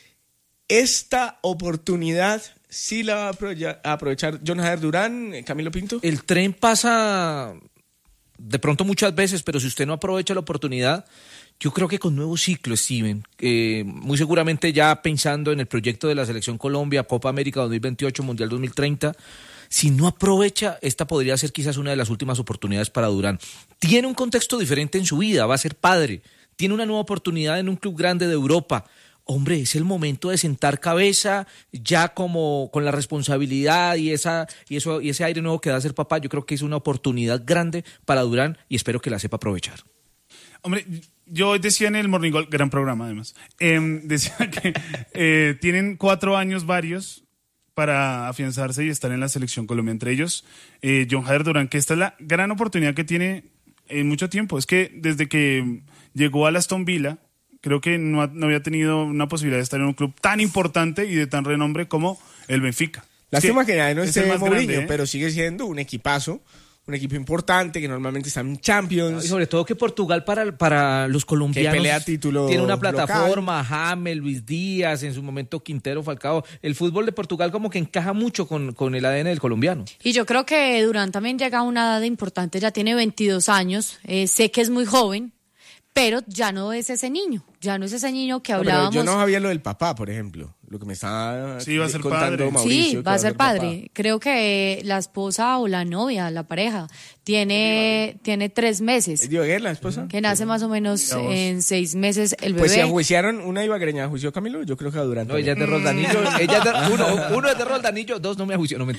Esta oportunidad sí la va a aprovecha- a aprovechar John Jader Durán, eh, Camilo Pinto. El tren pasa de pronto muchas veces, pero si usted no aprovecha la oportunidad, yo creo que con nuevo ciclo, Steven, eh, muy seguramente ya pensando en el proyecto de la Selección Colombia, Copa América dos mil veintiocho, Mundial dos mil treinta, si no aprovecha, esta podría ser quizás una de las últimas oportunidades para Durán. Tiene un contexto diferente en su vida, va a ser padre, tiene una nueva oportunidad en un club grande de Europa. Hombre, es el momento de sentar cabeza, ya como con la responsabilidad y esa y eso y ese aire nuevo que da ser papá. Yo creo que es una oportunidad grande para Durán y espero que la sepa aprovechar. Hombre, yo hoy decía en el Morning Call, gran programa además, eh, decía que eh, tienen cuatro años varios para afianzarse y estar en la selección Colombia. Entre ellos, eh, John Jader Durán, que esta es la gran oportunidad que tiene en mucho tiempo. Es que desde que llegó al Aston Villa, creo que no, ha- no había tenido una posibilidad de estar en un club tan importante y de tan renombre como el Benfica. Lástima Sí, que ya no es el esté más Mourinho, grande, ¿eh? pero sigue siendo un equipazo, un equipo importante que normalmente está en Champions. Y sobre todo que Portugal para, para los colombianos Que pelea título tiene una local. plataforma, James, Luis Díaz, en su momento Quintero, Falcao. El fútbol de Portugal como que encaja mucho con, con el A D N del colombiano. Y yo creo que Durán también llega a una edad importante, ya tiene veintidós años, eh, sé que es muy joven, pero ya no es ese niño, ya no es ese niño que No, pero hablábamos. yo no sabía lo del papá, por ejemplo, lo que me estaba Sí, va a ser contando padre. Mauricio. Sí, que va a ser papá. padre. Creo que la esposa o la novia, la pareja, tiene, tiene tres ¿Es meses, Ibagué, la esposa? que nace más o menos Mira vos. en seis meses el bebé. Pues si enjuiciaron una ibaguereña, ¿juició Camilo? Yo creo que a Durán. No, ella es de Roldanillo, ella es de, uno, uno es de Roldanillo, dos no me ajuicio, no me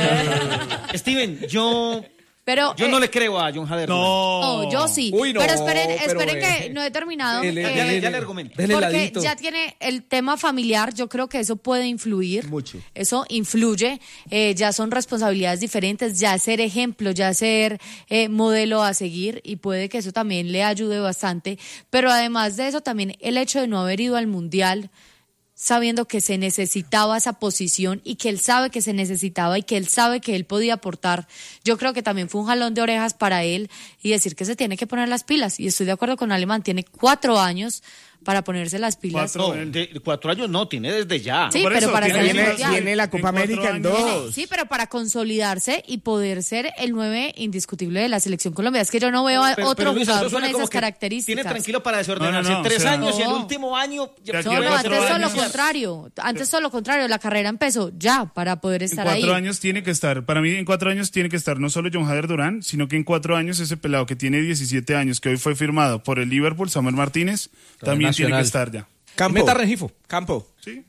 Steven, yo, Pero, yo eh, no le creo a John Jader. No, yo sí. Uy, no, pero esperen, pero, esperen eh, que no he terminado. dele, eh, Ya, le- ya le argumento. Dele porque heladito. ya tiene el tema familiar, yo creo que eso puede influir. Mucho. Eso influye, eh, ya son responsabilidades diferentes, ya ser ejemplo, ya ser eh, modelo a seguir y puede que eso también le ayude bastante. Pero además de eso, también el hecho de no haber ido al Mundial, sabiendo que se necesitaba esa posición y que él sabe que se necesitaba y que él sabe que él podía aportar, yo creo que también fue un jalón de orejas para él y decir que se tiene que poner las pilas. Y estoy de acuerdo con Alemán, tiene cuatro años para ponerse las pilas. No, de cuatro años no, tiene desde ya. Sí, Por pero eso, para tiene- estar en el Viene, Mundial. viene la Copa En cuatro América en años. dos. Sí, pero para consolidarse y poder ser el nueve indiscutible de la selección Colombia. Es que yo no veo a Pero- otro pero, Luis, eso jugador con suena como esas que características. Tiene tranquilo para desordenarse. No, no, no, Tres o sea, años y el no. último año. ya- De aquí No, a no, cuatro antes todo años. lo contrario. Antes todo lo contrario. La carrera empezó ya para poder En estar cuatro ahí. años tiene que estar, para mí en cuatro años tiene que estar no solo John Jader Durán, sino que en cuatro años ese pelado que tiene diecisiete años, que hoy fue firmado por el Liverpool, Samuel Martínez, también tiene que Nacional. estar ya. Campo. Meta Rengifo. Campo. Sí.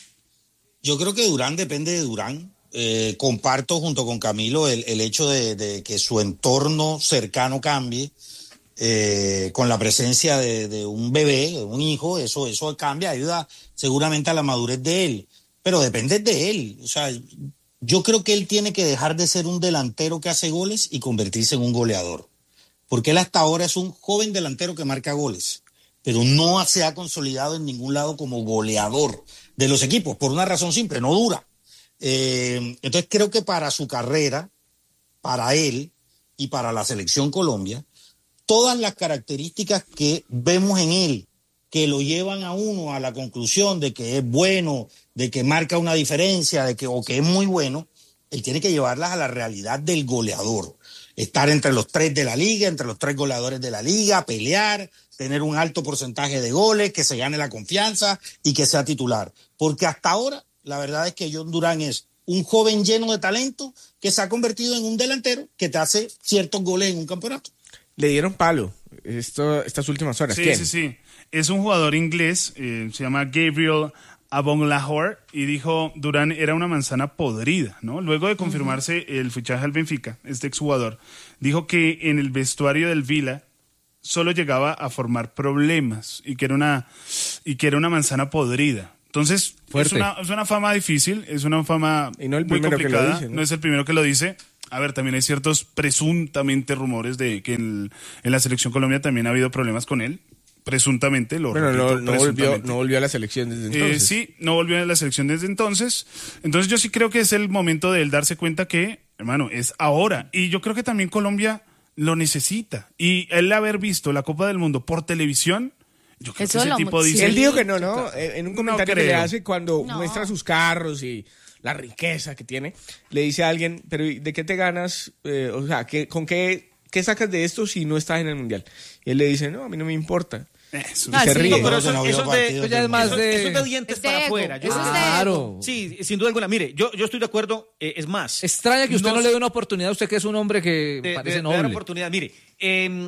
Yo creo que Durán depende de Durán. Eh, comparto junto con Camilo el, el hecho de, de que su entorno cercano cambie eh, con la presencia de, de un bebé, de un hijo, eso, eso cambia, ayuda seguramente a la madurez de él, pero depende de él. O sea, yo creo que él tiene que dejar de ser un delantero que hace goles y convertirse en un goleador, porque él hasta ahora es un joven delantero que marca goles, pero no se ha consolidado en ningún lado como goleador de los equipos, por una razón simple, no dura. Eh, entonces creo que para su carrera, para él y para la selección Colombia, todas las características que vemos en él, que lo llevan a uno a la conclusión de que es bueno, de que marca una diferencia, de que, o que es muy bueno, él tiene que llevarlas a la realidad del goleador. Estar entre los tres de la liga, entre los tres goleadores de la liga, pelear, tener un alto porcentaje de goles, que se gane la confianza y que sea titular. Porque hasta ahora, la verdad es que John Durán es un joven lleno de talento que se ha convertido en un delantero que te hace ciertos goles en un campeonato. Le dieron palo esto, estas últimas horas. Sí, ¿Quién? sí, sí. Es un jugador inglés, eh, se llama Gabriel Agbonlahor, y dijo Durán era una manzana podrida, ¿no? Luego de confirmarse el fichaje al Benfica, este exjugador, dijo que en el vestuario del Villa solo llegaba a formar problemas y que era una, y que era una manzana podrida. Entonces, es una, es una fama difícil, es una fama y no el muy complicada, que lo dice, ¿no? No es el primero que lo dice. A ver, también hay ciertos presuntamente rumores de que en, en la selección Colombia también ha habido problemas con él. Presuntamente, lo bueno, repito, no, no, volvió, no volvió a la selección desde entonces. Eh, sí, no volvió a la selección desde entonces. Entonces yo sí creo que es el momento de él darse cuenta que, hermano, es ahora. Y yo creo que también Colombia lo necesita. Y él haber visto la Copa del Mundo por televisión, yo creo Eso que ese tipo sí. dice... Él dijo que no, ¿no? En un comentario no que le hace cuando No. muestra sus carros y la riqueza que tiene, le dice a alguien, pero ¿de qué te ganas? Eh, o sea, ¿qué, ¿con qué, qué sacas de esto si no estás en el Mundial? Y él le dice, no, a mí no me importa. Eso, y se sí, ríe. no, pero eso, no eso, vio es de, partidos eso ya es del más Mundial. de, eso es de dientes Es de para ego. afuera. Yo Eso estoy es de- de Claro. Sí, sin duda alguna. Mire, yo, yo estoy de acuerdo, eh, es más. Extraña que usted no, no le dé una oportunidad a usted que es un hombre que de, parece de- de dar noble. oportunidad. Mire, eh,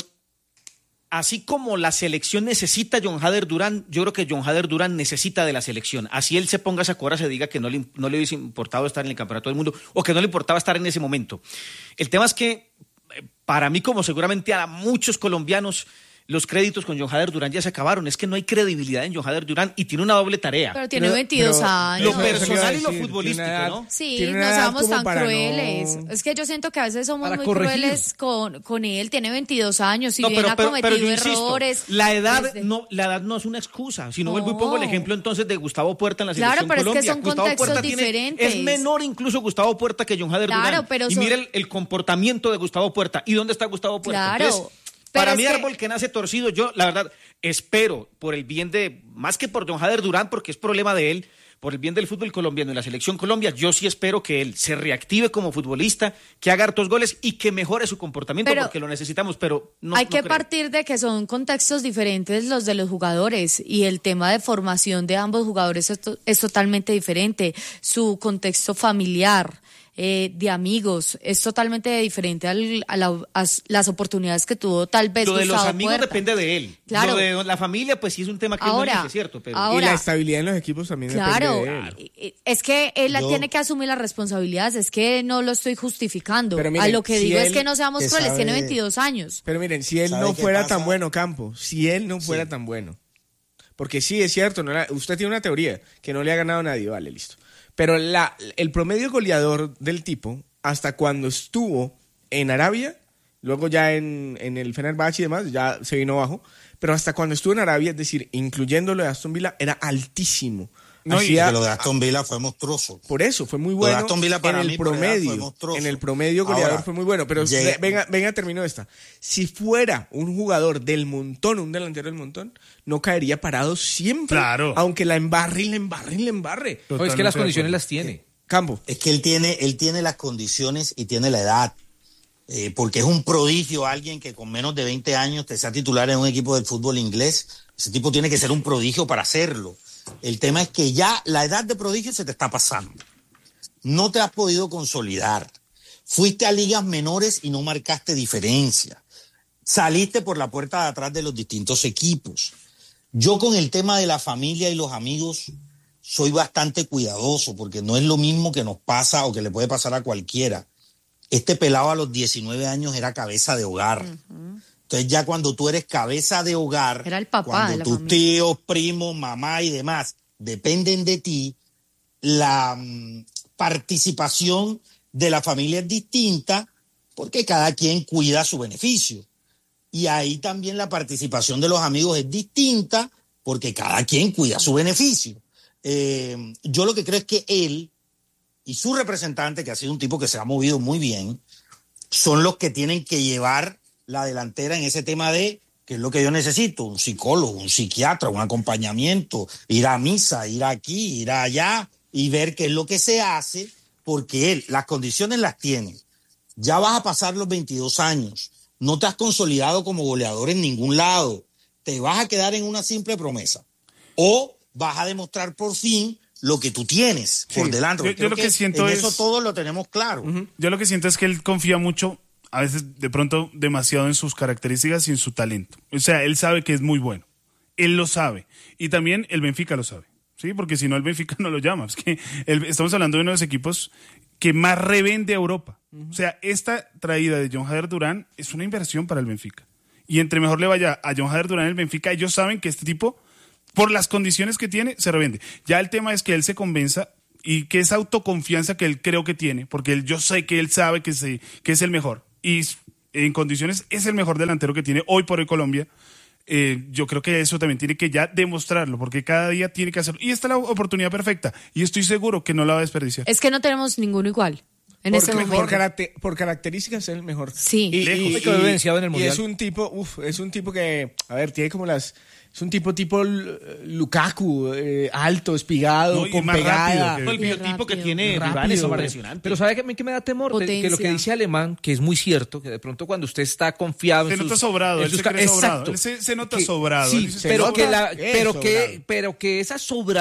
así como la selección necesita a John Hader Durán, yo creo que John Hader Durán necesita de la selección. Así él se ponga esa cuadra, se diga que no le, no le hubiese importado estar en el Campeonato del Mundo o que no le importaba estar en ese momento. El tema es que, eh, para mí, como seguramente a muchos colombianos, los créditos con John Hader Durán ya se acabaron. Es que no hay credibilidad en John Hader Durán y tiene una doble tarea. Pero tiene veintidós pero- años. Lo Eso es lo que iba a personal y lo decir, futbolístico, tiene una edad- ¿no? Sí, Tiene no una edad seamos como tan para no- crueles. Es que yo siento que a veces somos Para muy corregir. crueles con, con él. Tiene veintidós años, si No, bien pero, ha pero, cometido pero yo insisto, errores. la edad, desde- no, la edad no es una excusa. Si no, No. vuelvo y pongo el ejemplo entonces de Gustavo Puerta en la Claro, selección pero es que Colombia. son Gustavo contextos Puerta tiene- diferentes. es menor incluso Gustavo Puerta que John Hader Claro, Durán. pero y son- mira el, el comportamiento de Gustavo Puerta. ¿Y dónde está Gustavo Puerta? Claro, Entonces, pero para es mí, que- árbol que nace torcido, yo, la verdad, espero por el bien de, más que por John Hader Durán, porque es problema de él, por el bien del fútbol colombiano y la selección Colombia, yo sí espero que él se reactive como futbolista, que haga hartos goles y que mejore su comportamiento, Pero porque lo necesitamos, pero no Hay no que creo. partir de que son contextos diferentes los de los jugadores y el tema de formación de ambos jugadores es, to- es totalmente diferente. Su contexto familiar, eh, de amigos, es totalmente diferente al- a, la- a s- las oportunidades que tuvo tal vez Lo de los Gustavo amigos Puerta. depende de él. Claro. Lo de la familia, pues sí es un tema que él Ahora, no elige, ¿cierto? Pero... ahora- y la estabilidad en los equipos también Claro, depende de él. eh, es que él la Yo- tiene que asumir las responsabilidades, es que no lo estoy justificando. Pero miren, a lo que si digo es él que no seamos que crueles, tiene sabe- veintidós años. Pero miren, si él ¿Sabe no qué fuera pasa? tan bueno, Campo, si él no fuera Sí. tan bueno, porque sí, es cierto, no era- usted tiene una teoría que no le ha ganado a nadie, vale, listo. Pero la, el promedio goleador del tipo, hasta cuando estuvo en Arabia, luego ya en, en el Fenerbahce y demás, ya se vino abajo, pero hasta cuando estuvo en Arabia, es decir, incluyendo lo de Aston Villa, era altísimo. No, y Hacía- que lo de Aston Villa fue monstruoso. Por eso, fue muy Lo de bueno Aston Villa para en el mí, por edad, fue promedio. monstruoso. En el promedio goleador Ahora, fue muy bueno. Pero llega- ve- venga, venga, termino esta. Si fuera un jugador del montón, un delantero del montón, no caería parado siempre. Claro. Aunque la embarre y la embarre y la embarre. No, es que las Totalmente de condiciones acuerdo. las tiene. Campo. Es que él tiene, él tiene las condiciones y tiene la edad. Eh, porque es un prodigio alguien que con menos de veinte años te sea titular en un equipo del fútbol inglés. Ese tipo tiene que ser un prodigio para hacerlo. El tema es que ya la edad de prodigio se te está pasando. No te has podido consolidar. Fuiste a ligas menores y no marcaste diferencia. Saliste por la puerta de atrás de los distintos equipos. Yo con el tema de la familia y los amigos soy bastante cuidadoso porque no es lo mismo que nos pasa o que le puede pasar a cualquiera. Este pelado a los diecinueve años era cabeza de hogar. Entonces ya cuando tú eres cabeza de hogar, Era el papá cuando de la tus familia. tíos, primos, mamá y demás dependen de ti, la mm, participación de la familia es distinta porque cada quien cuida su beneficio. Y ahí también la participación de los amigos es distinta porque cada quien cuida su beneficio. Eh, yo lo que creo es que él y su representante, que ha sido un tipo que se ha movido muy bien, son los que tienen que llevar la delantera en ese tema de qué es lo que yo necesito, un psicólogo, un psiquiatra, un acompañamiento, ir a misa, ir aquí, ir allá y ver qué es lo que se hace, porque él las condiciones las tiene. Ya vas a pasar los veintidós años, no te has consolidado como goleador en ningún lado, te vas a quedar en una simple promesa o vas a demostrar por fin lo que tú tienes por Sí. delante. Yo- yo Creo lo que siento en es- eso todos lo tenemos claro. Yo lo que siento es que él confía mucho, a veces de pronto demasiado en sus características y en su talento. O sea, él sabe que es muy bueno. Él lo sabe. Y también el Benfica lo sabe. Sí, porque si no el Benfica no lo llama. Es que el- estamos hablando de uno de los equipos que más revende a Europa. O sea, esta traída de John Hader Durán es una inversión para el Benfica. Y entre mejor le vaya a John Hader Durán el Benfica, ellos saben que este tipo por las condiciones que tiene, se revende. Ya el tema es que él se convenza y que esa autoconfianza que él creo que tiene, porque él, yo sé que él sabe que, se, que es el mejor y en condiciones es el mejor delantero que tiene hoy por hoy Colombia. Eh, yo creo que eso también tiene que ya demostrarlo, porque cada día tiene que hacerlo. Y esta es la oportunidad perfecta y estoy seguro que no la va a desperdiciar. Es que no tenemos ninguno igual. En por, este por, momento. caracter, por características es el mejor. Sí. Y, y, Lejos. y, Hay que haber vencido en el y Mundial. es un tipo, uf, es un tipo que, a ver, tiene como las... Es un tipo tipo Lukaku, eh, alto, espigado, No, con más pegada. rápido El biotipo que tiene Rápido. Dybala es impresionante. Pero ¿sabe que a mí que me da temor? De, que lo que Potencia. dice Alemán, que es muy cierto, que de pronto cuando usted está confiado Se en nota sus, sobrado, en él sus se ca- cree sobrado. Exacto. Él se, se nota Que- sobrado. Sí, Él dice, pero "Se que, nota". la, es pero, sobrado. que, pero que esa sobra